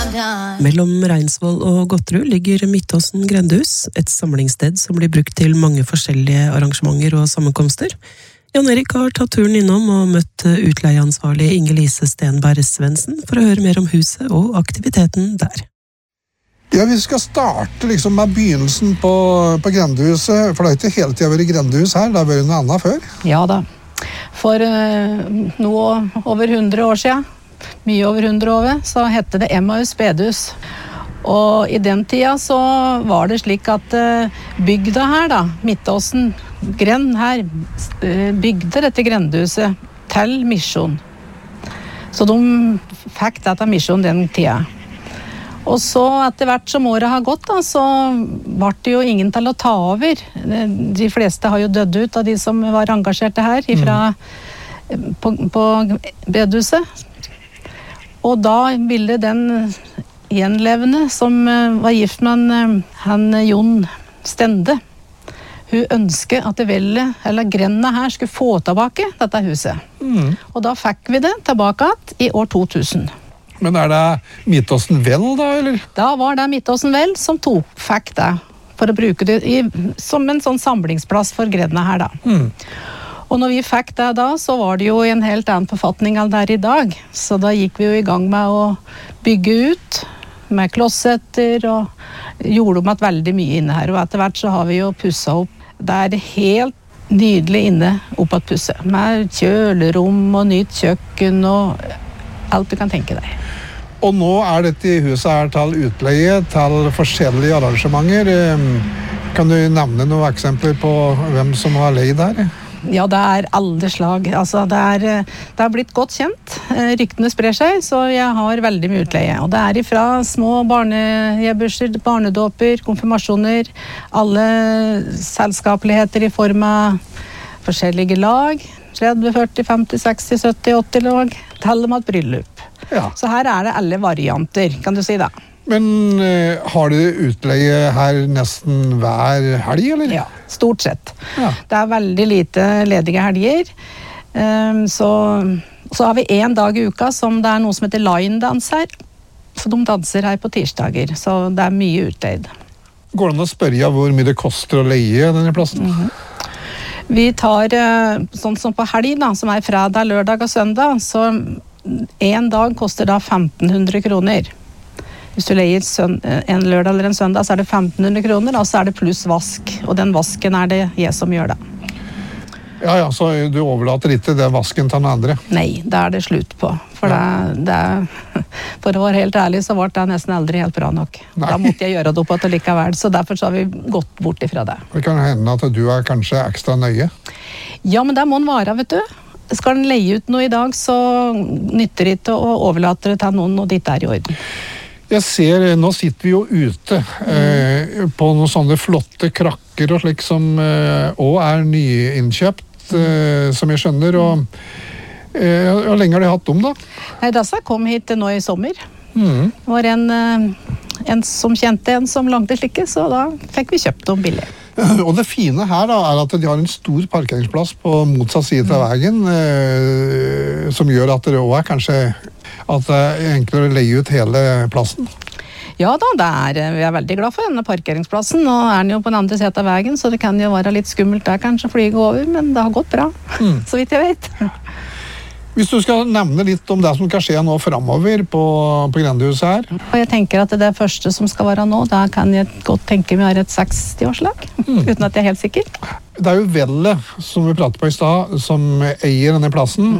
Mellom Reinsvoll og Godtrud ligger Midtåsen grendehus, et samlingssted som blir brukt til mange forskjellige arrangementer og sammenkomster. Jan Erik har tatt turen innom og møtt utleieansvarlig Inge-Lise Stenberg Svendsen for å høre mer om huset og aktiviteten der. Ja, vi skal starte liksom med begynnelsen på grendehuset, for det har ikke hele tiden vært grendehus her, det har vært noe annet før. Ja da, for noe over 100 år siden, mye over 100 år, så hette det Emmaus bedehus. Og i den tida så var det slik at bygda her da, Midtåsen, Grend her, bygde dette grendehuset til misjon. Så de fikk dette misjon den tida. Og så etter hvert som året har gått da, så var det jo ingen til å ta over. De fleste har jo dødd ut av de som var engasjerte her på bedehuset. Og da ville den gjenlevende som var gift med han Jon Stende, hun ønsket at grendene her skulle få tilbake dette huset. Og da fikk vi det tilbake i år 2000. Men det Midtåsen Vel da, eller? Da var det Midtåsen Vel som fikk det, for å bruke det som en sånn samlingsplass for grendene her da. Og når vi fikk det da, så var det jo en helt annen forfatning enn det i dag. Så da gikk vi jo i gang med å bygge ut med klossetter og gjorde om at veldig mye inne her. Og etter hvert så har vi jo pusset opp. Det helt nydelig inne oppe at pusset. Med kjølerom og nytt kjøkken og alt du kan tenke deg. Og nå dette huset her til utleie, til forskjellige arrangementer. Kan du nevne noen eksempler på hvem som har leid her? Ja, det alle slag. Altså, det har blitt godt kjent. Ryktene sprer seg, så jeg har veldig mye utleie. Og det ifra små barnejeburser, barnedåper, konfirmasjoner, alle selskapeligheter i form av forskjellige lag. 30, 40, 50, 60, 70, 80 lag. Til og med et bryllup. Ja. Så her det alle varianter, kan du si da. Men har du utleie her nesten hver helg, eller? Ja, stort sett. Ja. Det veldig lite ledige helger. Så har vi en dag i uka som det noe som heter line-dans her. Så de danser her på tirsdager, så det mye utleid. Går det an å spørre hvor mye det koster å leie denne plassen? Vi tar, sånn som på helg da, som fredag, lørdag og søndag, så en dag koster da 1500 kroner. Hvis du leier en lørdag eller en søndag, så det 1500 kroner, og så det pluss vask. Og den vasken det jeg som gjør det. Ja, så du overlater ikke den vasken til den andre? Nei, det det slutt på. For for å være helt ærlig, så var det nesten aldri helt bra nok. Nei. Da måtte jeg gjøre det opp til likevel, så derfor så har vi gått bort ifra det. Det kan hende at du kanskje ekstra nøye? Ja, men det må den være, vet du. Skal den leie ut noe i dag, så nytter det ikke å overlate det til noen, og ditt i orden. Jeg ser, nå sitter vi jo ute på noen sånne flotte krakker og slik som også nyinnkjøpt, som jeg skjønner, og hvor lenge har de hatt dem da? Nei, Dassa kom hit nå i sommer. Det var en som kjente en som lagde slike, så da fikk vi kjøpt dem billig. Og det fine her da, at de har en stor parkeringsplass på motsatt side av veien, som gjør at det også kanskje at det enklere å leie ut hele plassen. Ja da, vi veldig glad for denne parkeringsplassen. Nå den jo på den andre siden av veien, så det kan jo være litt skummelt der kanskje å flyge over, men det har gått bra, så vidt jeg vet. Hvis du skal nevne litt om det som skal skje nå fremover på grendehuset her. Og jeg tenker at det første som skal være nå, da kan jeg godt tenke meg et 60-årslag, uten at jeg helt sikker. Det jo Vellet, som vi pratet på i sted, som eier denne plassen,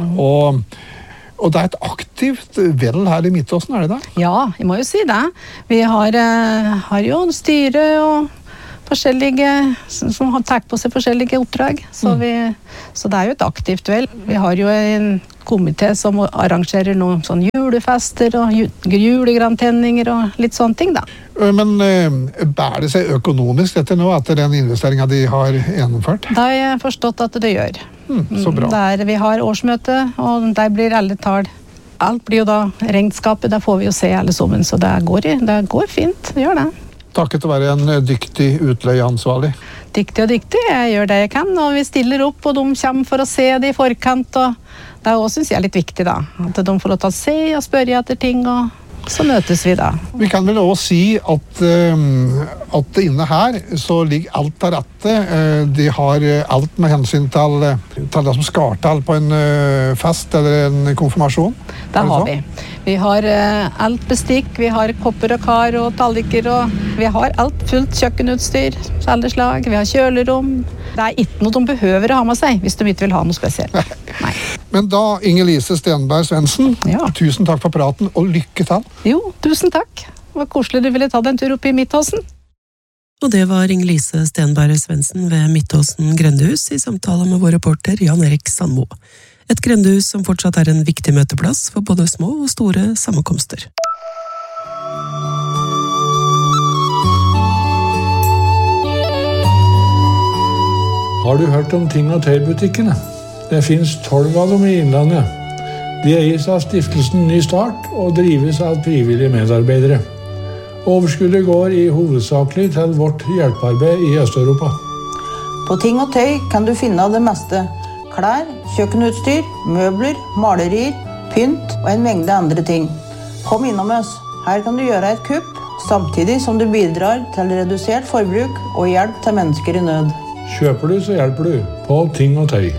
og det et aktivt vel her i Midtåsen, det da? Ja, jeg må jo si det. Vi har jo styre og forskjellige som har tatt på seg forskjellige oppdrag, så det jo et aktivt vel. Vi har jo en komité som arrangerer noen sånn julefester og julegrantenninger og litt sånne ting da. Men bærer det seg økonomisk dette nå, etter den investeringen de har gjennomført? Det har jeg forstått at det gjør. Så bra. Vi har årsmøte, og der blir alle tall. Alt blir jo da regnskapet, der får vi jo se alle sammen, så det går fint, det gjør det. Takket å være en dyktig utleieansvarlig. Dyktig og dyktig, jeg gjør det jeg kan, og vi stiller opp, og de kommer for å se det i forkant, og det også synes jeg litt viktig da, at de får lov til å se og spørre etter ting, og så møtes vi da. Vi kan vel også si at inne her så ligger alt til rette. De har alt med hensyn til det som skal til på en fest eller en konfirmasjon. Det har vi. Vi har alt bestikk, vi har kopper og kar og talliker, og vi har alt fullt kjøkkenutstyr, alle slag, vi har kjølerom. Det er ikke noe de behøver å ha med seg, hvis de ikke vil ha noe spesielt. Nei. Men da, Inger-Lise Stenberg Svendsen, tusen takk for praten, og lykke til. Jo, tusen takk. Det var koselig du ville ta en tur opp i Midtåsen. Og det var Inger-Lise Stenberg Svendsen ved Midtåsen grendehus i samtale med vår reporter Jan Erik Sandmo. Et grendehus som fortsatt er en viktig møteplass for både små og store sammenkomster. Har du hørt om Ting og Tøy-butikkene? Det finnes 12 av dem i Innlandet. De eies av stiftelsen Ny Start og drives av frivillige medarbeidere. Overskuddet går i hovedsakelig til vårt hjelpearbeid i Øst-Europa. På Ting og Tøy kan du finne det meste. Klær, kjøkkenutstyr, møbler, malerier, pynt og en mengde andre ting. Kom innom oss. Her kan du gjøre et kupp, samtidig som du bidrar til redusert forbruk og hjelp til mennesker i nød. Kjøper du, så hjelper du. På Ting og Tøy.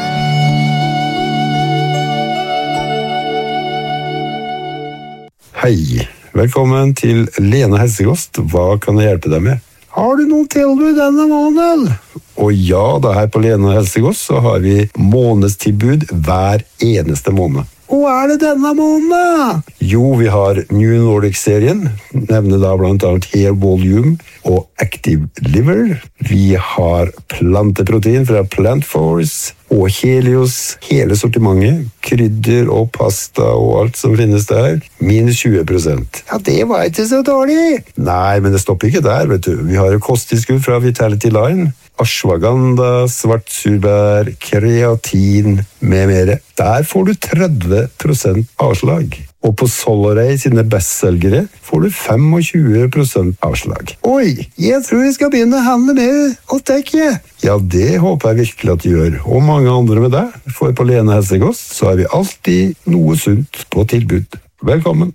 Hei, velkommen til Lena Helsekost. Hva kan jeg hjelpe deg med? Har du noen tilbud denne måneden? Og ja, da her på Lena Helsekost så har vi månedstilbud hver eneste måned. Og er det denne måneden? Jo, vi har New Nordic-serien, nevner da blant annet Hair Volume og Active Liver. Vi har planteprotein fra Plant Force og Helios, hele sortimentet, krydder og pasta og alt som finnes der, minus 20%. Ja, det var ikke så dårlig! Nei, men det stopper ikke der, vet du. Vi har kosttilskudd fra Vitality Line, ashwagandha, svartsurbær, kreatin med mer. Der får du 30% avslag. Og på Solarey sine bestselgere får du 25% avslag. Oi, jeg tror jeg skal begynne å handle med hos deg. Ja, det håper jeg virkelig at du gjør. Og mange andre med deg. For på Lena Helsekost så har vi alltid noe sunt på tilbud. Velkommen!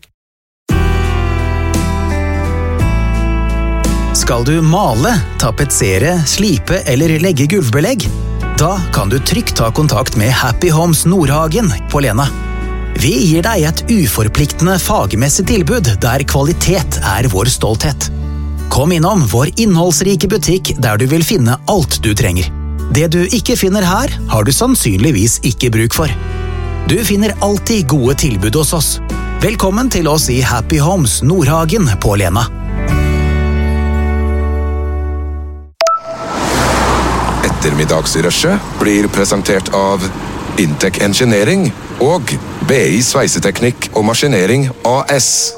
Skal du male, tapetsere, slipe eller legge gulvbelegg? Da kan du trygt ta kontakt med Happy Homes Nordhagen på Lena. Vi gir deg et uforpliktende fagmessig tilbud der kvalitet er vår stolthet. Kom innom vår innholdsrike butikk der du vil finne alt du trenger. Det du ikke finner her, har du sannsynligvis ikke bruk for. Du finner alltid gode tilbud hos oss. Velkommen til oss i Happy Homes Nordhagen på Lena. Ettermiddagsrushet blir presentert av Intec Engineering og BI Sveiseteknikk og Maskinering AS.